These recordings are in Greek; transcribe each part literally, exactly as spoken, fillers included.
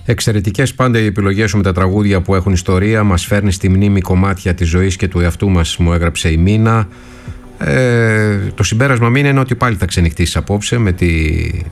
Εξαιρετικές πάντα οι επιλογές σου με τα τραγούδια που έχουν ιστορία. Μας φέρνει στη μνήμη κομμάτια της ζωής και του εαυτού μας, μου έγραψε η Μίνα. Ε, το συμπέρασμα Μίνα είναι ότι πάλι θα ξενυχτήσεις απόψε με, τη...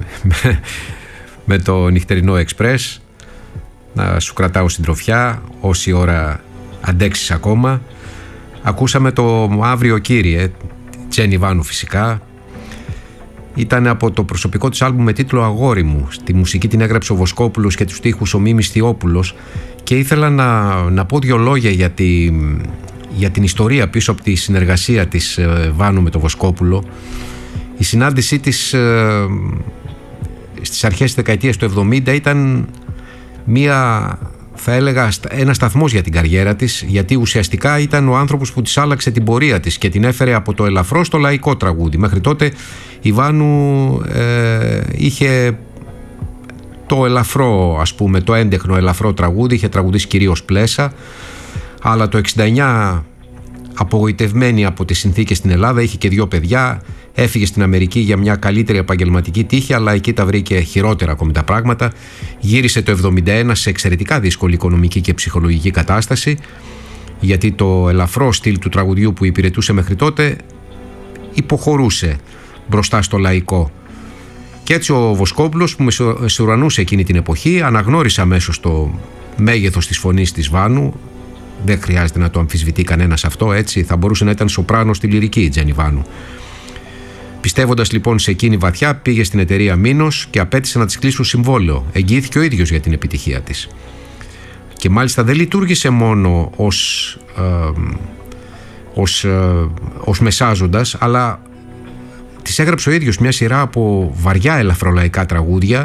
με το νυχτερινό εξπρές. Να σου κρατάω συντροφιά όση ώρα αντέξεις ακόμα. Ακούσαμε το Αύριο Κύριε, Τζένι Βάνου φυσικά. Ήταν από το προσωπικό της άλμπουμ με τίτλο Αγόρι μου. Τη μουσική την έγραψε ο Βοσκόπουλος και τους στίχους ο Μίμης Θειόπουλος. Και ήθελα να, να πω δύο λόγια για, τη, για την ιστορία πίσω από τη συνεργασία της ε, Βάνου με τον Βοσκόπουλο. Η συνάντησή της ε, στις αρχές της δεκαετίας του εβδομήντα ήταν μία, θα έλεγα, ένα σταθμός για την καριέρα της, γιατί ουσιαστικά ήταν ο άνθρωπος που της άλλαξε την πορεία της και την έφερε από το ελαφρό στο λαϊκό τραγούδι. Μέχρι τότε η Βάνου ε, είχε το ελαφρό, ας πούμε, το έντεχνο ελαφρό τραγούδι, είχε τραγουδίσει κυρίως πλέσα, αλλά το εξήντα εννιά, απογοητευμένη από τις συνθήκες στην Ελλάδα, είχε και δύο παιδιά, έφυγε στην Αμερική για μια καλύτερη επαγγελματική τύχη, αλλά εκεί τα βρήκε χειρότερα ακόμη τα πράγματα. Γύρισε το εβδομήντα ένα σε εξαιρετικά δύσκολη οικονομική και ψυχολογική κατάσταση, γιατί το ελαφρό στυλ του τραγουδιού που υπηρετούσε μέχρι τότε υποχωρούσε μπροστά στο λαϊκό. Και έτσι ο Βοσκόπουλος, που μεσουρανούσε εκείνη την εποχή, αναγνώρισε αμέσως το μέγεθος της φωνής της Βάνου. Δεν χρειάζεται να το αμφισβητεί κανένας αυτό, έτσι. Θα μπορούσε να ήταν σοπράνο στη λυρική η Τζένι Βάνου. Πιστεύοντας λοιπόν σε εκείνη βαθιά, πήγε στην εταιρεία Μήνος και απέτησε να της κλείσουν συμβόλαιο. Εγγυήθηκε ο ίδιος για την επιτυχία της. Και μάλιστα δεν λειτουργήσε μόνο ως, ε, ως, ε, ως μεσάζοντας, αλλά της έγραψε ο ίδιος μια σειρά από βαριά ελαφρολαϊκά τραγούδια.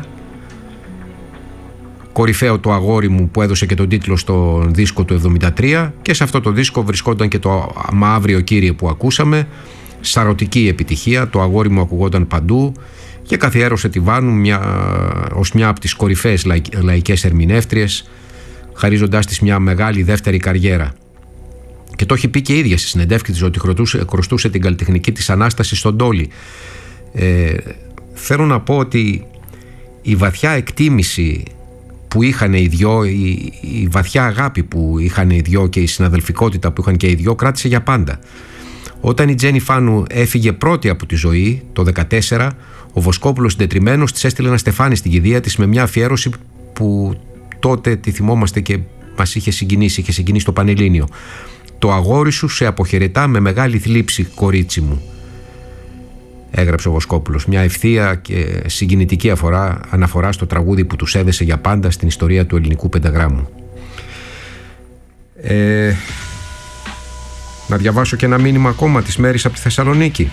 Κορυφαίο το Αγόρι μου, που έδωσε και τον τίτλο στον δίσκο του εβδομήντα τρία, και σε αυτό το δίσκο βρισκόταν και το Αύριο Κύριε που ακούσαμε. Σαρωτική επιτυχία, το Αγόρι μου ακουγόταν παντού και καθιέρωσε τη Βάνου μια, ως μια από τις κορυφαίες λαϊκές ερμηνεύτριες, χαρίζοντάς της μια μεγάλη δεύτερη καριέρα. Και το έχει πει και η ίδια στη συνεντεύξη της ότι χρωστούσε την καλλιτεχνική της ανάσταση στον Τόλι. Ε, θέλω να πω ότι η βαθιά εκτίμηση που είχαν οι δυο, η, η βαθιά αγάπη που είχαν οι δυο και η συναδελφικότητα που είχαν και οι δυο κράτησε για πάντα. Όταν η Τζένι Βάνου έφυγε πρώτη από τη ζωή το δεκατέσσερα, ο Βοσκόπουλος συντετριμμένος της έστειλε ένα στεφάνι στην κηδεία της με μια αφιέρωση που τότε τη θυμόμαστε και μας είχε συγκινήσει, είχε συγκινήσει το Πανελλήνιο. «Το αγόρι σου σε αποχαιρετά με μεγάλη θλίψη, κορίτσι μου», έγραψε ο Βοσκόπουλος. Μια ευθεία και συγκινητική αφορά, αναφορά στο τραγούδι που τους έδεσε για πάντα στην ιστορία του ελληνικού πενταγράμμου. Ε, να διαβάσω και ένα μήνυμα ακόμα της Μέρης από τη Θεσσαλονίκη.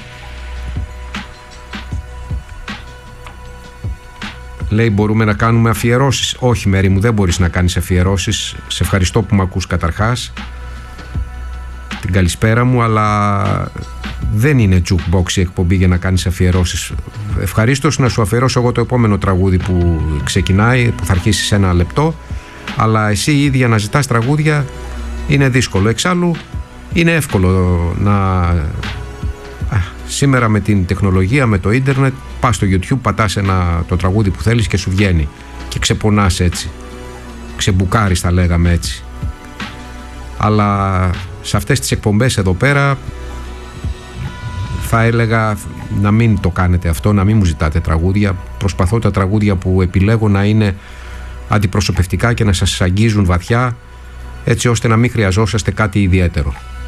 Λέει, μπορούμε να κάνουμε αφιερώσεις? Όχι, Μέρη μου, δεν μπορείς να κάνεις αφιερώσεις. Σε ευχαριστώ που με ακούς καταρχάς. Την καλησπέρα μου, αλλά δεν είναι jukebox η εκπομπή για να κάνεις αφιερώσεις. Ευχαρίστως να σου αφιερώσω εγώ το επόμενο τραγούδι που ξεκινάει, που θα αρχίσει σε ένα λεπτό, αλλά εσύ η ίδια να ζητάς τραγούδια είναι δύσκολο. Εξάλλου είναι εύκολο να... Α, σήμερα με την τεχνολογία, με το ίντερνετ, πας στο YouTube, πατάς ένα, το τραγούδι που θέλεις και σου βγαίνει και ξεπονάς έτσι, ξεμπουκάρεις θα λέγαμε έτσι. Αλλά σε αυτές τις εκπομπές εδώ πέρα θα έλεγα να μην το κάνετε αυτό, να μην μου ζητάτε τραγούδια. Προσπαθώ τα τραγούδια που επιλέγω να είναι αντιπροσωπευτικά και να σας αγγίζουν βαθιά, έτσι ώστε να μην χρειαζόσαστε κάτι ιδιαίτερο.